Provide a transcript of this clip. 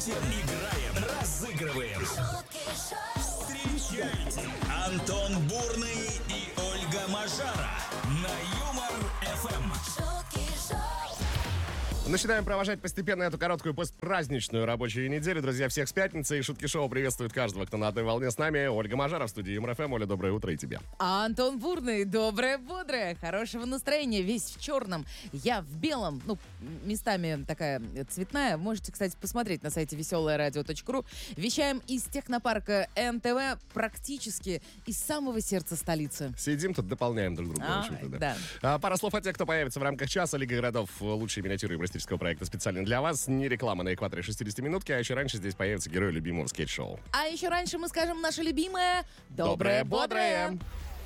Шутим, играем, разыгрываем. Встречайте Антон Бурный и Ольга Мажара на Юмор-ФМ. Начинаем провожать постепенно эту короткую постпраздничную рабочую неделю. Друзья, всех с пятницы. И Шутки Шоу приветствует каждого, кто на одной волне с нами. Ольга Мажара в студии Юмор-ФМ. Оля, доброе утро и тебе. А Антон Бурный, доброе, бодрое, хорошего настроения, весь в черном, я в белом, местами такая цветная. Можете, кстати, посмотреть на сайте веселорадио.ру. Вещаем из технопарка НТВ, практически из самого сердца столицы. Сидим тут, дополняем друг друга. В общем-то, да. Пара слов о тех, кто появится в рамках часа. Лига городов. Лучшие миниатюры юмористического проекта специально для вас. Не реклама на экваторе 60-минутки, а еще раньше здесь появится герой любимого скетч-шоу. А еще раньше мы скажем наше любимое «Доброе, бодрое».